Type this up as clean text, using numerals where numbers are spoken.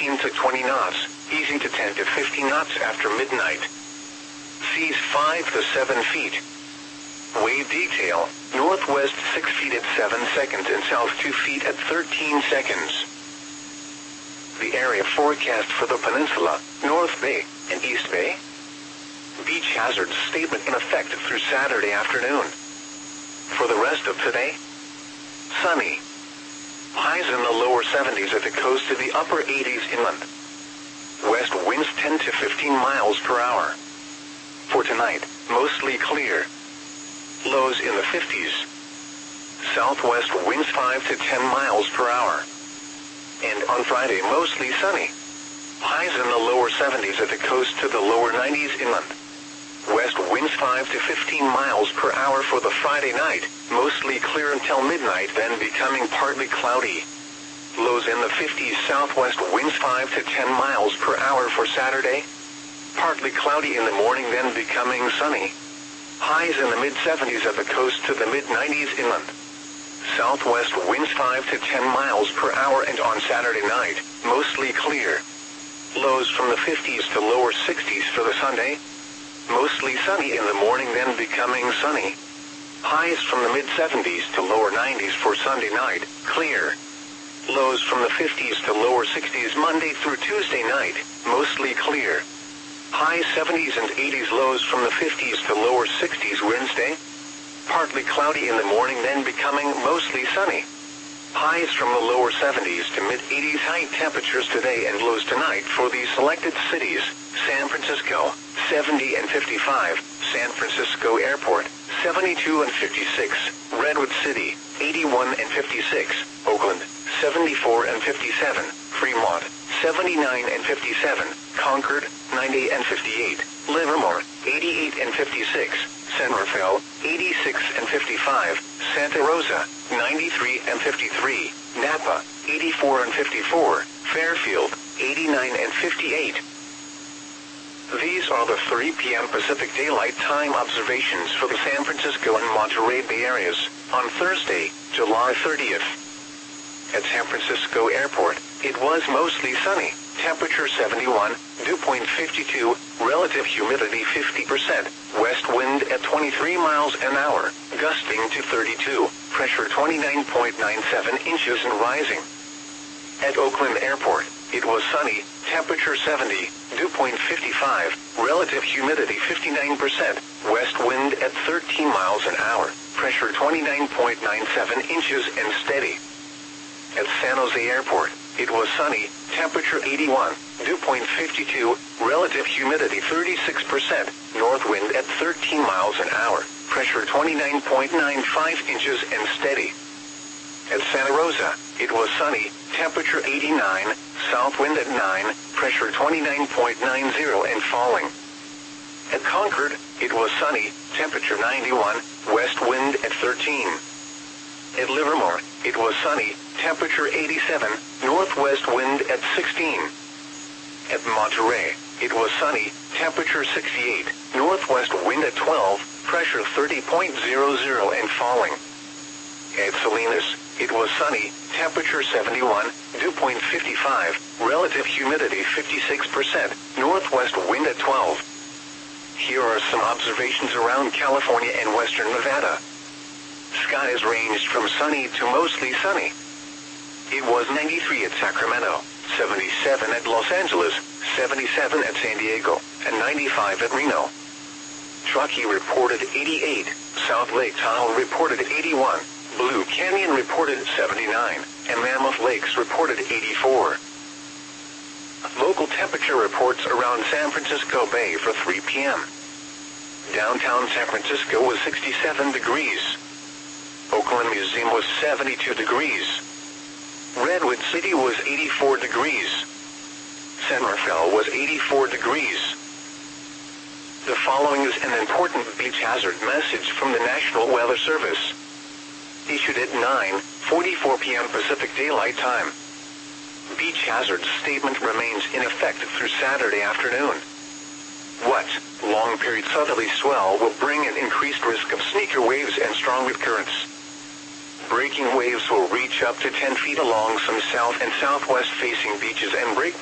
15 to 20 knots, easing to 10 to 15 knots after midnight. Seas 5 to 7 feet. Wave detail, northwest 6 feet at 7 seconds and south 2 feet at 13 seconds. The area forecast for the peninsula, North Bay, and East Bay. Beach hazard statement in effect through Saturday afternoon. For the rest of today, sunny. Highs in the lower 70s at the coast to the upper 80s inland. West winds 10 to 15 miles per hour. For tonight, mostly clear. Lows in the 50s. Southwest winds 5 to 10 miles per hour. And on Friday, mostly sunny. Highs in the lower 70s at the coast to the lower 90s inland. West winds 5 to 15 miles per hour for the Friday night, mostly clear until midnight, then becoming partly cloudy. Lows in the 50s. Southwest winds 5 to 10 miles per hour for Saturday. Partly cloudy in the morning, then becoming sunny. Highs in the mid-70s at the coast to the mid-90s inland. Southwest winds 5 to 10 miles per hour, and on Saturday night, mostly clear. Lows from the 50s to lower 60s for the Sunday. Mostly sunny in the morning, then becoming sunny. Highs from the mid-70s to lower 90s for Sunday night, clear. Lows from the 50s to lower 60s Monday through Tuesday night, mostly clear. High 70s and 80s. Lows from the 50s to lower 60s Wednesday. Partly cloudy in the morning, then becoming mostly sunny. Highs from the lower 70s to mid-80s. High temperatures today and lows tonight for these selected cities: San Francisco, 70 and 55, San Francisco Airport, 72 and 56, Redwood City, 81 and 56, Oakland, 74 and 57, Fremont, 79 and 57, Concord, 90 and 58, Livermore, 88 and 56, San Rafael, 86 and 55, Santa Rosa, 93 and 53, Napa, 84 and 54, Fairfield, 89 and 58. These are the 3 p.m. Pacific Daylight Time observations for the San Francisco and Monterey Bay areas on Thursday, July 30th. At San Francisco Airport, it was mostly sunny, temperature 71, dew point 52, relative humidity 50%, west wind at 23 miles an hour, gusting to 32, pressure 29.97 inches and rising. At Oakland Airport, it was sunny, temperature 70, dew point 55, relative humidity 59%, west wind at 13 miles an hour, pressure 29.97 inches and steady. At San Jose Airport, it was sunny, temperature 81, dew point 52, relative humidity 36%, north wind at 13 miles an hour, pressure 29.95 inches and steady. At Santa Rosa, it was sunny, temperature 89, south wind at 9, pressure 29.90 and falling. At Concord, it was sunny, temperature 91, west wind at 13. At Livermore, it was sunny, temperature 87, northwest wind at 16. At Monterey, it was sunny, temperature 68, northwest wind at 12, pressure 30.00 and falling. At Salinas, it was sunny, temperature 71, dew point 55, relative humidity 56%, northwest wind at 12. Here are some observations around California and western Nevada. Skies ranged from sunny to mostly sunny. It was 93 at Sacramento, 77 at Los Angeles, 77 at San Diego, and 95 at Reno. Truckee reported 88, South Lake Tahoe reported 81, Blue Canyon reported 79, and Mammoth Lakes reported 84. Local temperature reports around San Francisco Bay for 3 p.m. Downtown San Francisco was 67 degrees. Oakland Museum was 72 degrees. Redwood City was 84 degrees. San Rafael was 84 degrees. The following is an important beach hazard message from the National Weather Service. Issued at 9:44 p.m. Pacific Daylight Time. Beach hazard statement remains in effect through Saturday afternoon. What? Long period southerly swell will bring an increased risk of sneaker waves and strong wind currents. Breaking waves will reach up to 10 feet along some south and southwest facing beaches and break